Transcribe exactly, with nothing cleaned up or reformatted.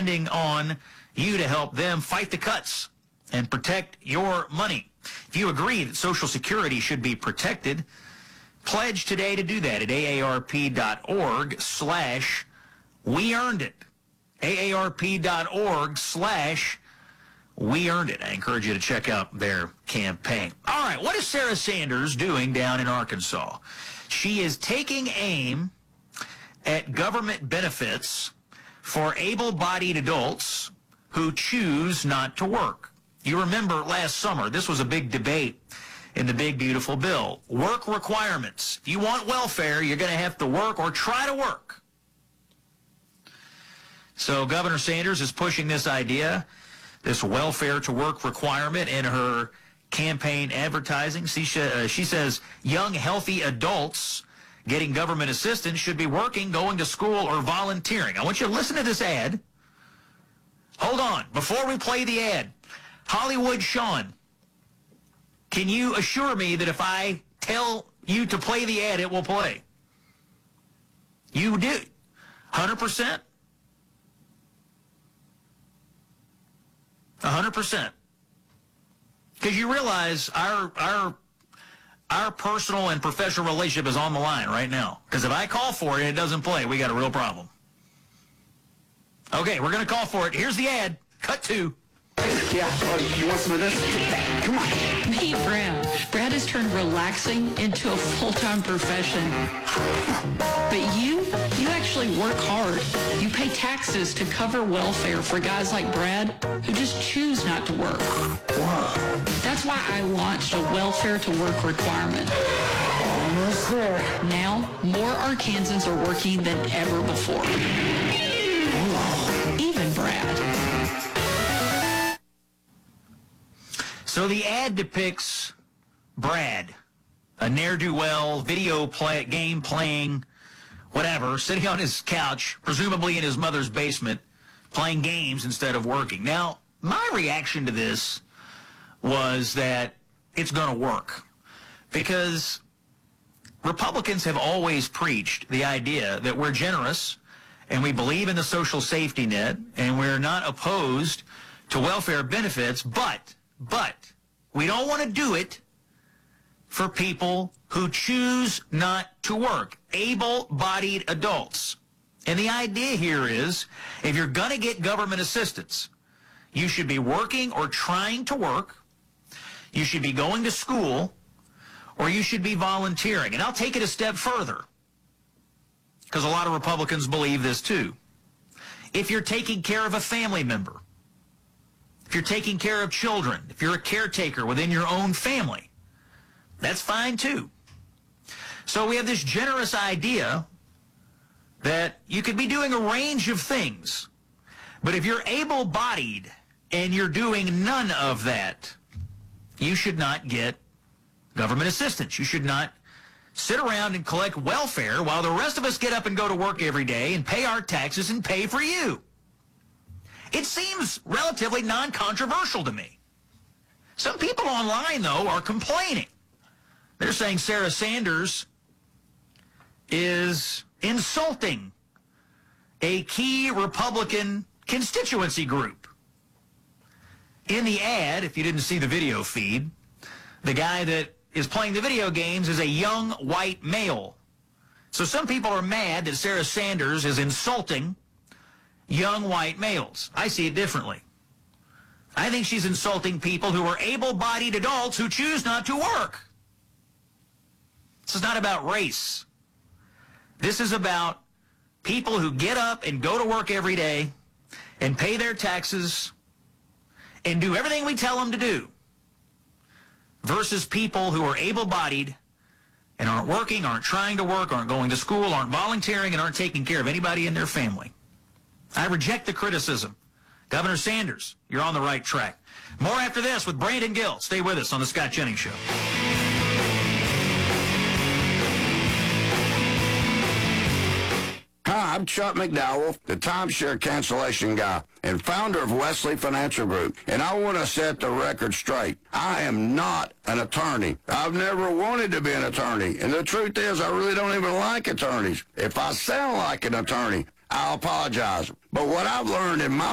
depending on you to help them fight the cuts and protect your money. If you agree that Social Security should be protected, pledge today to do that at aarp.org slash we earned it. aarp.org slash we earned it. I encourage you to check out their campaign. All right, what is Sarah Sanders doing down in Arkansas? She is taking aim at government benefits for able-bodied adults who choose not to work. You remember last summer, this was a big debate in the big, beautiful bill. Work requirements. If you want welfare, you're going to have to work or try to work. So Governor Sanders is pushing this idea, this welfare to work requirement in her campaign advertising. She, uh, she says young, healthy adults getting government assistance should be working, going to school, or volunteering. I want you to listen to this ad. Hold on. Before we play the ad, Hollywood Sean, can you assure me that if I tell you to play the ad, it will play? You do. one hundred percent? one hundred percent. Because you realize our our our personal and professional relationship is on the line right now. Because if I call for it and it doesn't play, we got a real problem. Okay, we're going to call for it. Here's the ad. Cut two. Yeah, oh, you want some of this? Come on. Meet Brad. Brad has turned relaxing into a full-time profession. But you, you actually work hard. You pay taxes to cover welfare for guys like Brad who just choose not to work. Whoa. That's why I launched a welfare to work requirement. Almost there. Now, more Arkansans are working than ever before. Whoa. Even Brad. So the ad depicts Brad, a ne'er-do-well, video play, game playing, whatever, sitting on his couch, presumably in his mother's basement, playing games instead of working. Now, my reaction to this was that it's going to work because Republicans have always preached the idea that we're generous and we believe in the social safety net and we're not opposed to welfare benefits, but But we don't want to do it for people who choose not to work, able-bodied adults. And the idea here is if you're going to get government assistance, you should be working or trying to work, you should be going to school, or you should be volunteering. And I'll take it a step further, because a lot of Republicans believe this too. If you're taking care of a family member, if you're taking care of children, if you're a caretaker within your own family, that's fine too. So we have this generous idea that you could be doing a range of things, but if you're able-bodied and you're doing none of that, you should not get government assistance. You should not sit around and collect welfare while the rest of us get up and go to work every day and pay our taxes and pay for you. It seems relatively non-controversial to me. Some people online, though, are complaining. They're saying Sarah Sanders is insulting a key Republican constituency group. In the ad, if you didn't see the video feed, the guy that is playing the video games is a young white male. So some people are mad that Sarah Sanders is insulting young white males. I see it differently. I think she's insulting people who are able-bodied adults who choose not to work. This is not about race. This is about people who get up and go to work every day and pay their taxes and do everything we tell them to do versus people who are able-bodied and aren't working, aren't trying to work, aren't going to school, aren't volunteering, and aren't taking care of anybody in their family. I reject the criticism. Governor Sanders, you're on the right track. More after this with Brandon Gill. Stay with us on The Scott Jennings Show. Hi, I'm Chuck McDowell, the timeshare cancellation guy and founder of Wesley Financial Group, and I want to set the record straight. I am not an attorney. I've never wanted to be an attorney, and the truth is I really don't even like attorneys. If I sound like an attorney, I apologize. But what I've learned in my